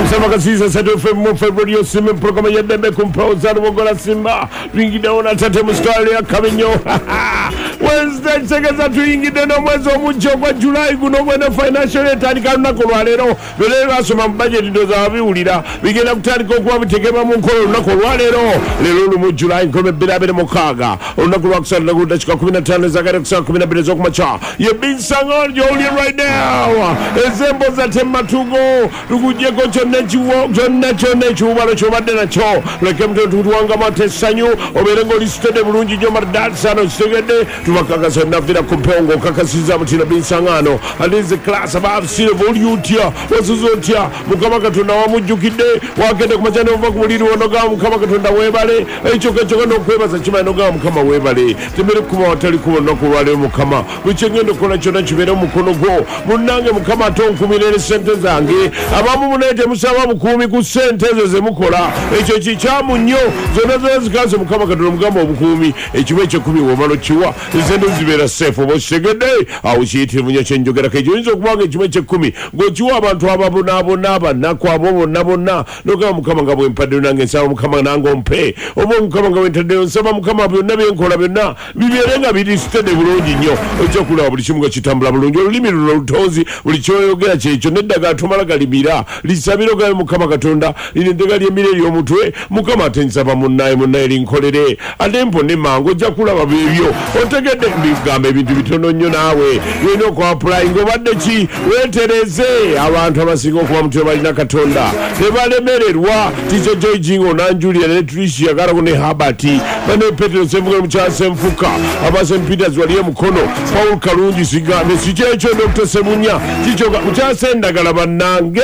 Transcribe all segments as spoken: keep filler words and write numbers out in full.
Sama kasisa sato femu February Simba programa ya debe kumproza Rugola Simba Ringida ona tate mustari ya Kabinyo Wednesday segeza tuingide no mwezi omujo kwa July guno mwene financial etandika lunaku lwaleero lero asoma budget ndoza abiwulira bigenda kutandika okuba bitegema mu nkolo lunaku lwaleero lero lumu July nkome bbiri abiri mukaaga olunaku lwakusatu naku dakika kumi na ttaano ezagala kusatu kumi na bbiri ez'okumakya ye binsangol gy'oli right now ezembo za tematugo lukujjeko kyonna ekiwo kyonna kyonna ekiwubalo ky'obadde nakyo leke mututuwangamu ate essanyu obeere ng'olisitedde bulungi nnyo madaalisano kitegedde tubakakasa navira ku mpewo ng'okakasizza mutino binsaŋŋaano alize class abaabusire boli otya wasuza otya mukama katonda wamujjukidde wagende ku makya nova ku muliri wonogaba mukama katonda weebale ekyoka ekyoka n'okwebaza kimanya nogaba mukama weebale temere kuba watali kuba olunaku olwaleero mukama buli kyengenda okukola kyonna kibeere mu mukono gwo munnange mukama ate onkuumira ne ssente zange abamu munaye temusaba bukuumi ku ssente ezo ze mukola ekyo kikyamu nnyo zonna zonna zikaze mukama katonda mugamba obukuumi ekiba ekyekumi womala okiwa ensente zibeera seefu oba okitegedde awo kiyitirivu nnyo kyenjogerako ekyo oyinza okubanga ekimu ekyekumi ng'okiwa abantu ababonaabona abanaku abo bonna bonna nogamba mukama nga bwempaddeyo nange nsaba mukama nange ompe oba omukama nga bwentaddeyo nsaba mukama byonna byenkola byonna bibeere nga birisitedde bulungi nnyo ekyokulaba buli kimu nga kitambula bulungi olulimi luno lutonzi buli kyoyogera kyekyo neddagala tomala galimira lisabire ogabe mukama katonda lino eddagala ly'emmere ery'omutwe mukama ate nsaba munnaye munnaye linkolere ate mpone mangu ojja kulaba bebyo otegedde bigamba ebintu bitono nnyo naawe yena okwapulayinga obadde ki weetereze abantu abasinga okuba mutwe balina katonda tebalemererwa tikyo joyjingo nanjulia ne Tricia Garago ne Habati bane Petero Semfuka mukyala Semfuka aba Saint Peters waliye mukono Paul Kalungi sigambe sikyekyo Doctor Semunya kikyo mukyala Sendagala bannange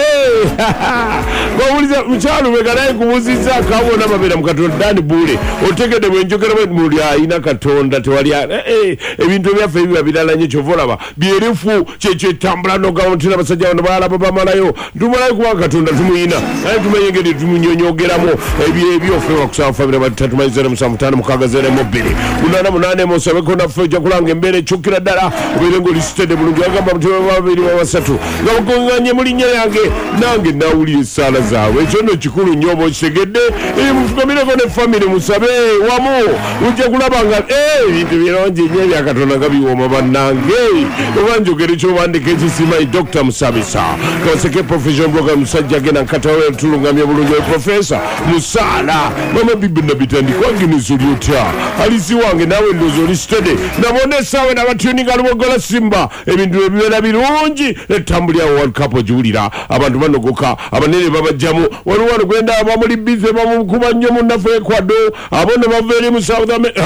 bawuliza mukyala wegalaye kubuziza kabona mabera mukatonda Dani Bule otegedde bwenjogera bwe muli ayina katonda tewali eh ebintu byaffe biba birala nnyo kyovolaba byerefu kyekyo etambula nogamutina abasajja bano balaba bamalayo tumalayo kuba katonda tumuyina naye tumenye engeri tumunyonyogeramu ebyo ebyo ffe wakusafa bira batatu mayizere musanvu ttaano mukaaga zero mu bbiri munaana munaana musabeko naffe ojja kulanga embeera ekyukkira ddala obeere ng'olisitedde bulungi agamba mutima babiri babasatu nga mukonganye mu linnya yange nange nawulira essaala zaabwe ekyo nno kikulu nnyo oba okitegedde mufukamireko ne famire musabe wamu ojja kulaba nga ebintu birungi nnyo ebyakatonda nga biwooma bannange oba njogere kyobandika ekisimayi Dr Musabisa Kawaseke profession blogger musajja agenda nkatawe tulungamya bulungi professor musaala mama bibina bitandikwa ginezo lyotya alisi wange nawe ndozo lisitede nabone essaawa n'abatuninga Lubogola Simba ebintu ebibeera birungi netambulya World Cup ogiwulira abantu banogoka abanene babajjamu waliwo wano gwenda abamuli bize bamukuba nnyo munnaffe Ecuador abone bava eri mu South America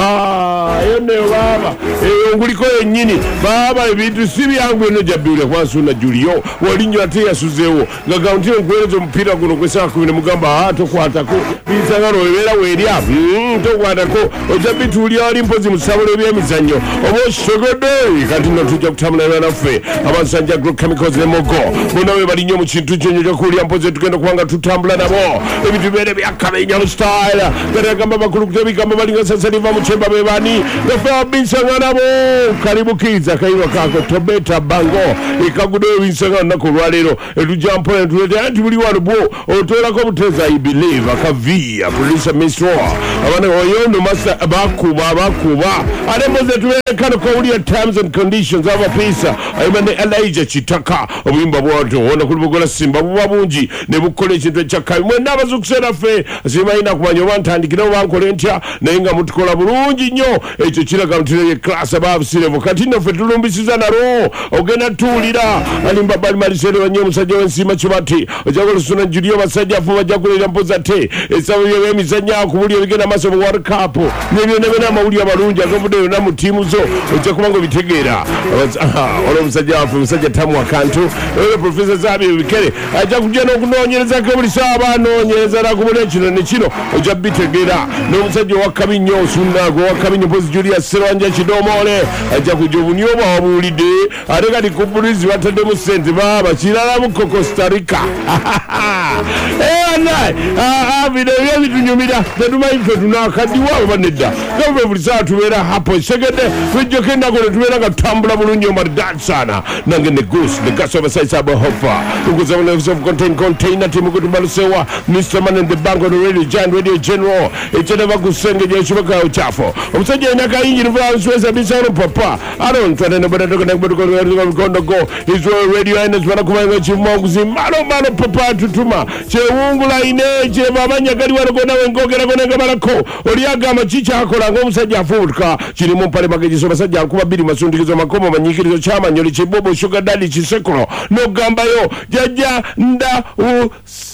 yoneyo baba eyo nguliko yennyini baba ebintu si byangu eno jabbiwulira kwansuna Julio walinnyo ate yasuzeewo nga gawuntire nkuweereza omupiira guno gwesaawa kumi ne mugamba tokwatako binsangano webeera weerya tokwatako ojja bituulira wali mpozi mu ssabo ly'ebyemizannyo oba okitegedde kati nno tujja kutambulira naffe abansanja agrochemicals ne mogo bonna we bali nnyo mu kintu kyonyo kyokuwulira mpozi tugenda kubanga tutambula nabo ebintu bibeere byakabenya mu style kati agamba bakulu kutebigambo balinga sasaliva mu kyemba be bani naffe abinsanga nabo kalibukiza kayiro kako tobeta bango ikagudeyo binsanga nako lwaleero etujampola netulete anti buli wano bwo otoolako buteza I believe akavia producer Misro abana oyondo masa bakuba bakuba ate mpozi tubeekano kowulira terms and conditions of a peace ayimane Elijah Kitaka obuyimba bwato wona ku Lubogola Simba buba bungi ne bukola ekintu ekyakkabi mwenna abazukuse naffe simayina kumanya oba ntandikirawo bankole ntya naye nga mutukola bulungi nnyo ekyo kiraga mutireye class abaabusirevu kati naffe tulumbisiza nalo ogenda tuwulira alimba balimalisere bannyo omusajja w'ensiima kibati ojakola suna Julio basajja afu bajja kulera mpozi ate essabo by'emizannyo akubulya ebigenda maaso mu World Cup nebyonna byonna amawulire amalungi agavudde yonna mu ttiimu zo ojja kuba ng'obitegeera olwo omusajja waffe omusajja tamu akantu oyo profesa Zabye Bikere ajja kujja n'okunoonyerezako buli ssaawa banoonyereza nakubula ekino ne kino ojja bitegeera n'omusajja owakkabi nnyo osunaago owakkabi nnyo mpozi Julius Serwanja Uganda kidomole ajja kujja obunyoba wabuulidde ate kati ku bulizi bataddemu ssente baba kirala mu Costa Rica bino ebyo bitunyumira tetumanyi ffe tunakaddiwa abo banedda gave buli saa tubeera hapo esegedde tujjako ennaku ne tubeera nga tutambula bulungi omaridadi sana nange ne goose the gas oversize abohofa ukuzabunevusa of contain container timukutubalusewa Mister Man and the bank on the radio giant radio general ekyetava ku ssenge gyekibaka uchafu omusajja alina kayingi nvulansuweza bisalo papa arontanenebadatokanakbatukondogo israel radio ines banakubanga ekimonguzi malo malo papa tutuma kyewungula ine kyebamanya gali walogonawe ngogerako nengabalako oli agamba kikyakola ng'omusajja afubutuka kirimu mpale magejiso basajja nkuba bbiri masundikizo makomo manyikirizo kyamanyoli kibobo sugar daddy kisekulo nogambayo jajja nda u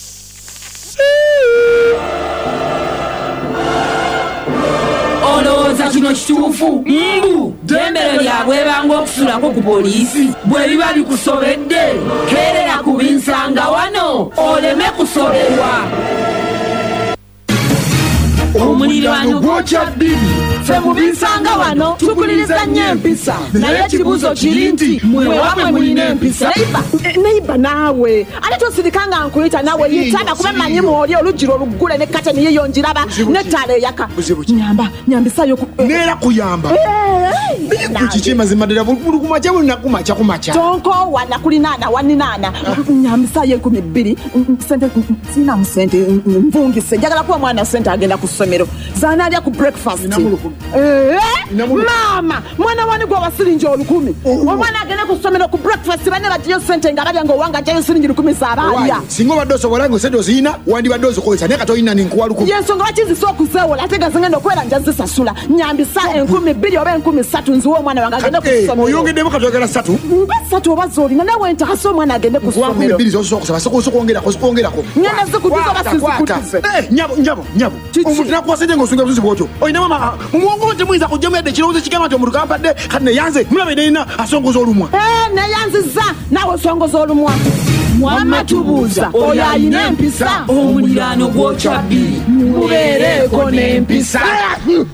olowooza kino kituufu mbu ddembero lyabwe ebanga okusulako ku poliisi bwe biba bikusobedde keerera ku binsanga wano oleme kusoberwa omuliraano gwokya bbiri ffe mu binsanga wano tukuliriza nnyo empisa naye ekibuuzo kiri nti mwe wamwe mulina empisa neiba naawe ate tosirikanga nkuyita naawe yitana kuba manyi mwoli olugiro oluggule ne kate niyeyo njiraba nettaala eyaka nyamba nyambisayo neera kuyamba kiki mazima ddala buli kumakya buli nakumakya kumakya tonkowa nakulinaana waninaana nyambisayo enkumi bbiri sente sinamu sente nvungise njagala kuba mwana sente agenda ku ssomero zanaalya ku breakfast maama mwana wani gwe wasiringi olukumi omwana agenda ku ssomero ku breakfast bane batiyo sente nga balya ngaowanga jayo siringi lukumi z'abaalya singa obadde osobola ng'osente oziyina wandibadde ozikozesa naye kati oyina ninkuwa lukumi yensonga bakizisa okuzeewola ate nga zingenda okwera nja zisasula nyambisa enkumi bbiri oba enkumi ssatu nziwa omwana wange agende ku ssomero oyongeddemu kati oyagala ssatu mba ssatu oba zoolina nawe ntakasa omwana agende ku ssomero bbiri zosobola okusaba sokosa okwongerako sikwongerako ngenda zikutuza oba sizikutuze nyabo nyabo nyabo omuntu nakuwa sente ng'osunga buzizi bwotyo oyinamu mumuwongo temuyinza kujjamu yadde ekirowoozo kigamba nti omuntu kampadde kati neyanze mulaba neyina asongoza olumwa neyanziza naawe osongoza olumwa mwama tubuuza oyo alina empisa omuliraano gwokya bbiri mubeereeko n'empisa